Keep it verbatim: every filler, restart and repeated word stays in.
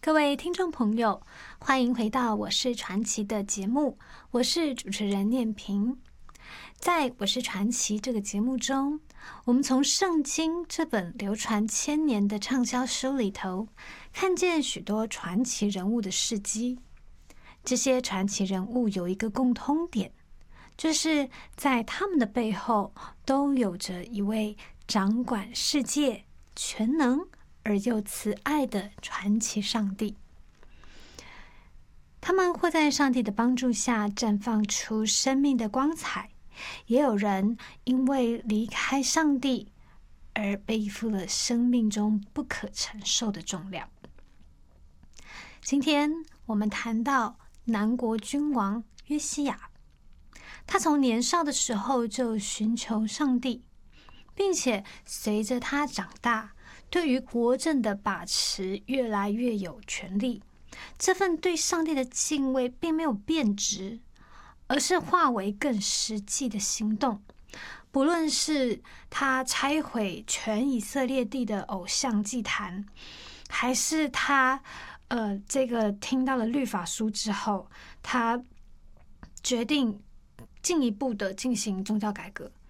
各位听众朋友，欢迎回到我是传奇的节目，我是主持人念萍。在我是传奇这个节目中，我们从圣经这本流传千年的畅销书里头，看见许多传奇人物的事迹。这些传奇人物有一个共通点，就是在他们的背后都有着一位掌管世界、全能而又慈爱的传奇上帝。他们会在上帝的帮助下绽放出生命的光彩，也有人因为离开上帝而背负了生命中不可承受的重量。今天我们谈到南国君王约西亚，他从年少的时候就寻求上帝，并且随着他长大，对于国政的把持越来越有权力。这份对上帝的敬畏并没有变质，而是化为更实际的行动。不论是他拆毁全以色列地的偶像祭坛，还是他呃，这个听到了律法书之后，他决定进一步的进行宗教改革，